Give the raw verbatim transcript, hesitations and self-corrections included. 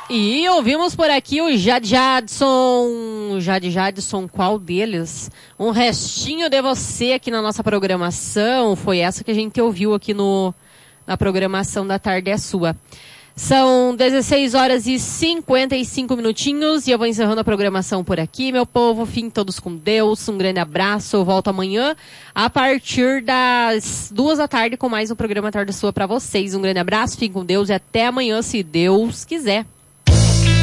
E ouvimos por aqui o Jad Jadson. Jad Jadson, qual deles? Um restinho de você aqui na nossa programação. Foi essa que a gente ouviu aqui no, na programação da Tarde é Sua. São dezesseis horas e cinquenta e cinco minutinhos e eu vou encerrando a programação por aqui, meu povo. Fiquem todos com Deus. Um grande abraço. Eu volto amanhã a partir das duas da tarde com mais um programa Tarde é Sua pra vocês. Um grande abraço, fiquem com Deus e até amanhã, se Deus quiser.